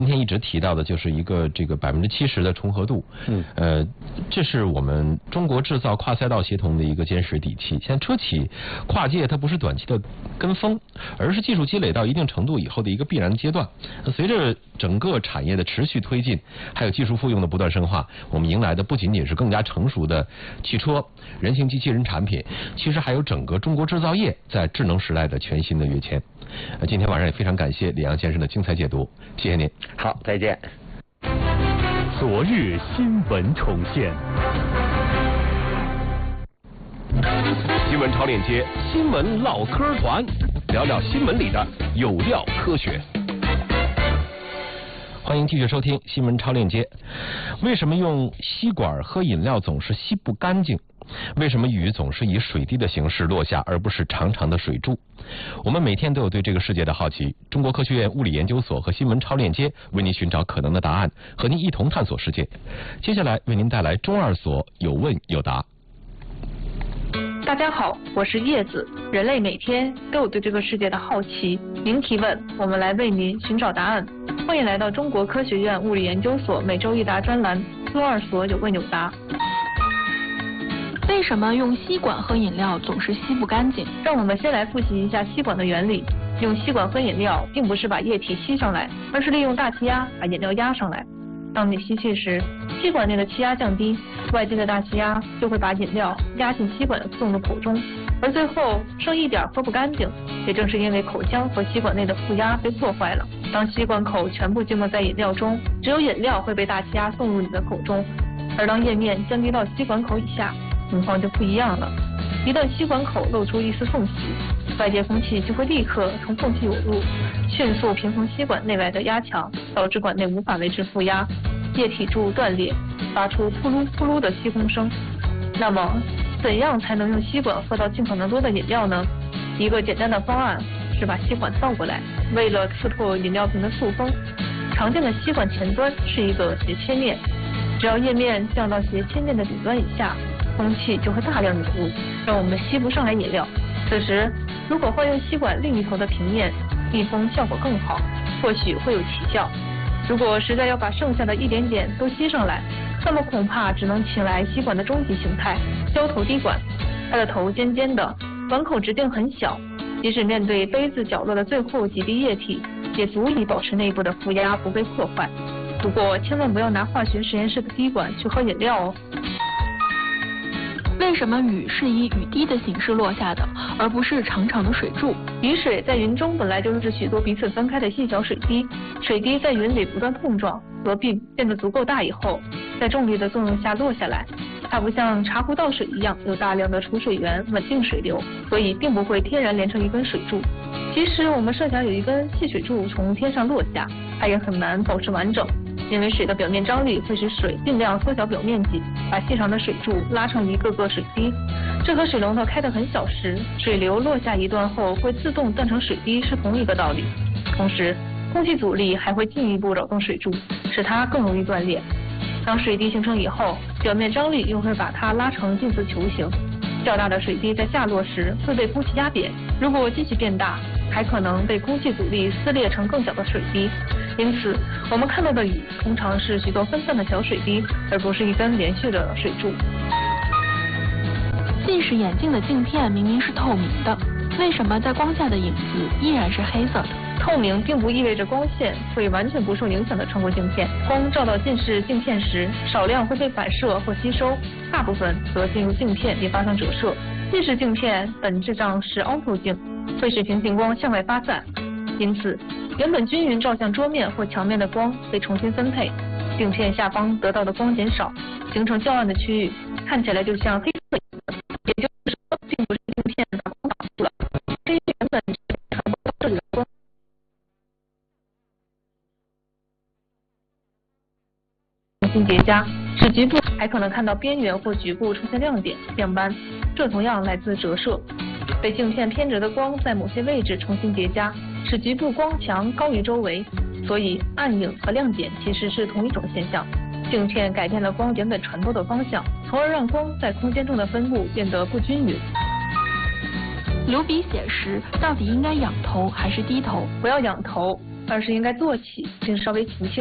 今天一直提到的就是一个这个70%的重合度，这是我们中国制造跨赛道协同的一个坚实底气。现在车企跨界，它不是短期的跟风，而是技术积累到一定程度以后的一个必然阶段。随着整个产业的持续推进，还有技术复用的不断深化，我们迎来的不仅仅是更加成熟的汽车、人形机器人产品，其实还有整个中国制造业在智能时代的全新的跃迁。今天晚上也非常感谢李阳先生的精彩解读，谢谢您。 好，再见。 昨日新闻重现， 新闻超链接，新闻唠嗑团，聊聊新闻里的有料科学。 欢迎继续收听新闻超链接。为什么用吸管喝饮料总是吸不干净？为什么雨总是以水滴的形式落下，而不是长长的水柱？我们每天都有对这个世界的好奇。中国科学院物理研究所和新闻超链接为您寻找可能的答案，和您一同探索世界。接下来为您带来中二所有问有答。 大家好，我是叶子。人类每天都有对这个世界的好奇，您提问，我们来为您寻找答案。欢迎来到中国科学院物理研究所每周一答专栏中二所有问有答。 为什么用吸管喝饮料总是吸不干净？ 让我们先来复习一下吸管的原理。用吸管喝饮料，并不是把液体吸上来，而是利用大气压把饮料压上来。当你吸气时，吸管内的气压降低，外界的大气压就会把饮料压进吸管送入口中，而最后剩一点喝不干净。也正是因为口腔和吸管内的负压被破坏了，当吸管口全部浸没在饮料中，只有饮料会被大气压送入你的口中，而当液面降低到吸管口以下，情况就不一样了。一旦吸管口露出一丝缝隙，外界空气就会立刻从缝隙涌入，迅速平衡吸管内外的压强，导致管内无法维持负压，液体柱断裂，发出扑噜扑噜的吸空声。那么，怎样才能用吸管喝到尽可能多的饮料呢？一个简单的方案是把吸管倒过来，为了刺透饮料瓶的塑封，常见的吸管前端是一个斜切面，只要液面降到斜切面的顶端以下，空气就会大量涌入，让我们吸不上来饮料。此时，如果换用吸管另一头的平面，密封效果更好，或许会有奇效。如果实在要把剩下的一点点都吸上来，那么恐怕只能请来吸管的终极形态——胶头滴管。它的头尖尖的，管口直径很小，即使面对杯子角落的最后几滴液体，也足以保持内部的负压不被破坏。不过，千万不要拿化学实验室的滴管去喝饮料哦。 为什么雨是以雨滴的形式落下的，而不是长长的水柱？ 雨水在云中本来就是许多彼此分开的细小水滴，水滴在云里不断碰撞、合并，变得足够大以后，在重力的作用下落下来。它不像茶壶倒水一样有大量的储水源稳定水流，所以并不会天然连成一根水柱。即使我们设想有一根细水柱从天上落下，它也很难保持完整。因为水的表面张力会使水尽量缩小表面积，把细长的水柱拉成一个个水滴。这和水龙头开得很小时，水流落下一段后会自动断成水滴是同一个道理。同时，空气阻力还会进一步扰动水柱，使它更容易断裂。当水滴形成以后，表面张力又会把它拉成近似球形。较大的水滴在下落时会被空气压扁，如果继续变大，还可能被空气阻力撕裂成更小的水滴。因此，我们看到的雨通常是许多分散的小水滴，而不是一根连续的水柱。 近视眼镜的镜片明明是透明的，为什么在光下的影子依然是黑色的？ 透明并不意味着光线会完全不受影响的穿过镜片。光照到近视镜片时，少量会被反射或吸收，大部分则进入镜片并发生折射。近视镜片本质上是凹透镜，会使平行光向外发散，因此原本均匀照向桌面或墙面的光被重新分配，镜片下方得到的光减少，形成较暗的区域，看起来就像黑色一样。也就是说，并不是镜片把光挡住了，是因为原本传播到这里的光重新叠加，使局部还可能看到边缘或局部出现亮点、亮斑，这同样来自折射。被镜片偏折的光在某些位置重新叠加，使局部光强高于周围，所以暗影和亮点其实是同一种现象。镜片改变了光原本传播的方向，从而让光在空间中的分布变得不均匀。 流鼻血时到底应该仰头还是低头？ 不要仰头， 而是应该坐起并稍微提醒